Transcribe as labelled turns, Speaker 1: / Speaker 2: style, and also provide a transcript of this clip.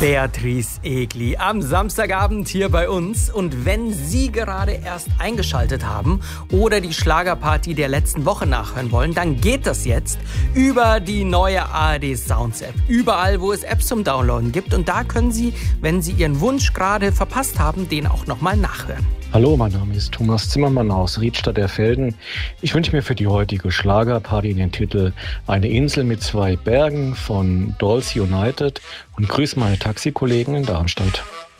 Speaker 1: Beatrice Egli am Samstagabend hier bei uns. Und wenn Sie gerade erst eingeschaltet haben oder die Schlagerparty der letzten Woche nachhören wollen, dann geht das jetzt über die neue ARD Sounds App. Überall, wo es Apps zum Downloaden gibt. Und da können Sie, wenn Sie Ihren Wunsch gerade verpasst haben, den auch nochmal nachhören.
Speaker 2: Hallo, mein Name ist Thomas Zimmermann aus Riedstadt-Erfelden. Ich wünsche mir für die heutige Schlagerparty den Titel Eine Insel mit zwei Bergen von Dolls United und grüße meine Taxikollegen in Darmstadt.